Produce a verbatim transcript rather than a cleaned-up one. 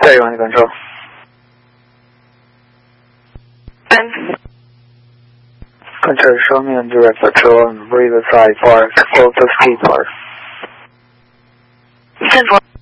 There you want to control. ten. Control, show me on direct patrol on Riverside Park, close to Ski Park. ten four.